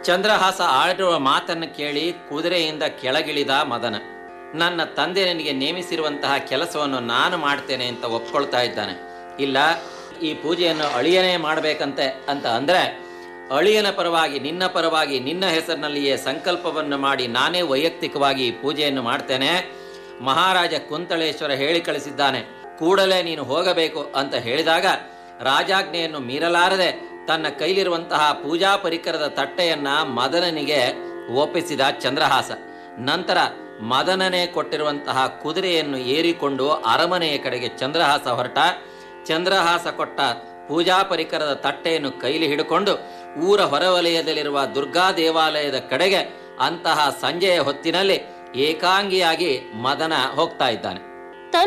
ಚಂದ್ರಹಾಸ ಆಡಿರುವ ಮಾತನ್ನು ಕೇಳಿ ಕುದುರೆಯಿಂದ ಕೆಳಗಿಳಿದ ಮದನ. ನನ್ನ ತಂದೆ ನನಗೆ ನೇಮಿಸಿರುವಂತಹ ಕೆಲಸವನ್ನು ನಾನು ಮಾಡ್ತೇನೆ ಅಂತ ಒಪ್ಕೊಳ್ತಾ ಇದ್ದಾನೆ. ಇಲ್ಲ, ಈ ಪೂಜೆಯನ್ನು ಅಳಿಯನೇ ಮಾಡಬೇಕಂತೆ ಅಂತ ಅಂದರೆ ಅಳಿಯನ ಪರವಾಗಿ, ನಿನ್ನ ಪರವಾಗಿ, ನಿನ್ನ ಹೆಸರಿನಲ್ಲಿಯೇ ಸಂಕಲ್ಪವನ್ನು ಮಾಡಿ ನಾನೇ ವೈಯಕ್ತಿಕವಾಗಿ ಈ ಪೂಜೆಯನ್ನು ಮಾಡ್ತೇನೆ. ಮಹಾರಾಜ ಕುಂತಳೇಶ್ವರ ಹೇಳಿ ಕಳಿಸಿದ್ದಾನೆ, ಕೂಡಲೇ ನೀನು ಹೋಗಬೇಕು ಅಂತ ಹೇಳಿದಾಗ ರಾಜಾಜ್ಞೆಯನ್ನು ಮೀರಲಾರದೆ ತನ್ನ ಕೈಲಿರುವಂತಹ ಪೂಜಾ ಪರಿಕರದ ತಟ್ಟೆಯನ್ನ ಮದನನಿಗೆ ಒಪ್ಪಿಸಿದ ಚಂದ್ರಹಾಸ. ನಂತರ ಮದನನೇ ಕೊಟ್ಟಿರುವಂತಹ ಕುದುರೆಯನ್ನು ಏರಿಕೊಂಡು ಅರಮನೆಯ ಕಡೆಗೆ ಚಂದ್ರಹಾಸ ಹೊರಟ. ಚಂದ್ರಹಾಸ ಕೊಟ್ಟ ಪೂಜಾ ಪರಿಕರದ ತಟ್ಟೆಯನ್ನು ಕೈಲಿ ಹಿಡಿಕೊಂಡು ಊರ ಹೊರವಲಯದಲ್ಲಿರುವ ದುರ್ಗಾ ದೇವಾಲಯದ ಕಡೆಗೆ ಅಂತಹ ಸಂಜೆಯ ಹೊತ್ತಿನಲ್ಲಿ ಏಕಾಂಗಿಯಾಗಿ ಮದನ ಹೋಗ್ತಾ ಇದ್ದಾನೆ.